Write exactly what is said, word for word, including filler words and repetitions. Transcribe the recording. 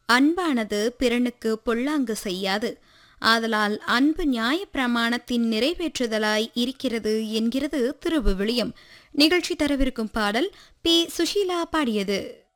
அன்பானது பிறனுக்கு பொல்லாங்கு செய்யாது, ஆதலால் அன்பு நியாய பிரமாணத்தின் நிறைவேற்றுதலாய் இருக்கிறது என்கிறது திருவிவிலியம். நிகழ்ச்சி தரவிருக்கும் பாடல் பி சுஷீலா பாடியது.